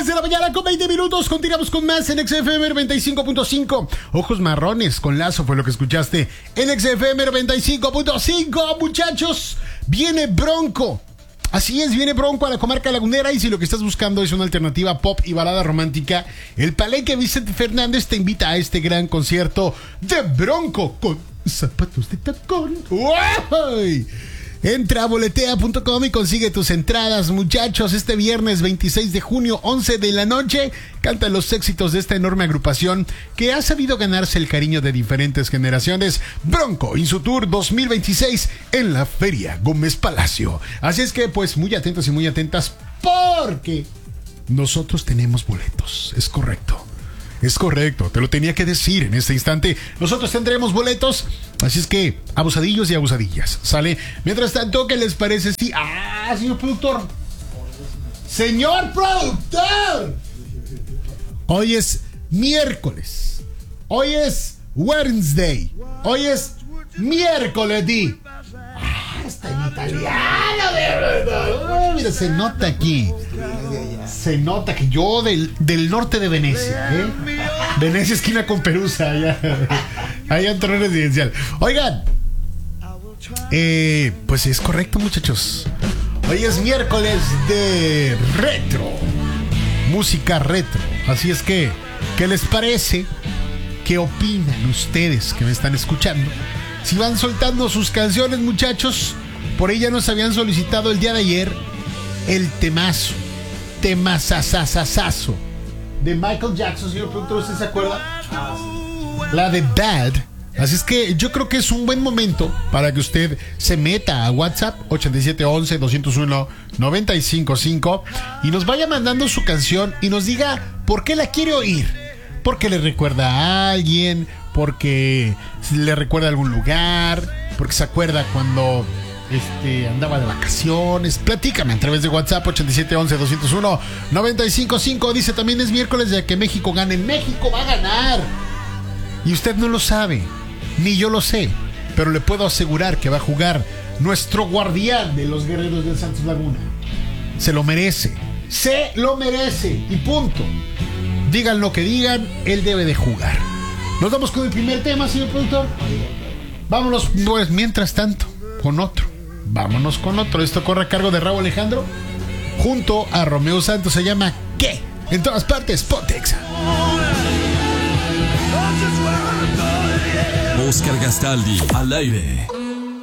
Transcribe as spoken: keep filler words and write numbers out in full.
de la mañana con veinte minutos. Continuamos con más en X F M noventa y cinco punto cinco. Ojos marrones con Lazo fue lo que escuchaste en X F M noventa y cinco punto cinco. Muchachos, viene Bronco. Así es, viene Bronco a la comarca lagunera. Y si lo que estás buscando es una alternativa pop y balada romántica, el Palenque Vicente Fernández te invita a este gran concierto de Bronco con zapatos de tacón. ¡Uy! Entra a boletea punto com y consigue tus entradas, muchachos. Este viernes veintiséis de junio, once de la noche, canta los éxitos de esta enorme agrupación que ha sabido ganarse el cariño de diferentes generaciones. Bronco in su tour dos mil veintiséis en la Feria Gómez Palacio. Así es que, pues, muy atentos y muy atentas, porque nosotros tenemos boletos. Es correcto. Es correcto, te lo tenía que decir en este instante. Nosotros tendremos boletos, así es que abusadillos y abusadillas, ¿sale? Mientras tanto, ¿qué les parece? Sí, ah, señor productor. Señor productor. Hoy es miércoles. Hoy es Wednesday. Hoy es miércoles de... Ah, está en italiano, de verdad. Oh, mira, se nota aquí. Se nota que yo del, del norte de Venecia, ¿eh? Venecia esquina con Perusa, allá, allá en torre residencial. Oigan, eh, pues es correcto, muchachos. Hoy es miércoles de retro, música retro. Así es que, ¿qué les parece? ¿Qué opinan ustedes que me están escuchando? Si van soltando sus canciones, muchachos. Por ella nos habían solicitado el día de ayer el temazo. Temazazazazazo de Michael Jackson, señor productor, ¿usted se acuerda? Ah, sí. La de Bad. Así es que yo creo que es un buen momento para que usted se meta a WhatsApp ochenta y siete once doscientos uno noventa y cinco cinco y nos vaya mandando su canción y nos diga por qué la quiere oír. Porque le recuerda a alguien, porque le recuerda a algún lugar, porque se acuerda cuando... Este, andaba de vacaciones. Platícame a través de WhatsApp ochenta y siete once doscientos uno noventa y cinco cinco. Dice también es miércoles de que México gane. México va a ganar. Y usted no lo sabe, ni yo lo sé, pero le puedo asegurar que va a jugar nuestro guardián de los guerreros del Santos Laguna. Se lo merece. Se lo merece. Y punto. Digan lo que digan, él debe de jugar. Nos vamos con el primer tema, señor productor. Vámonos, pues, mientras tanto, con otro. Vámonos con otro. Esto corre a cargo de Raúl Alejandro junto a Romeo Santos. Se llama ¿Qué? En todas partes, Pontexa. Oscar Gastaldi al aire.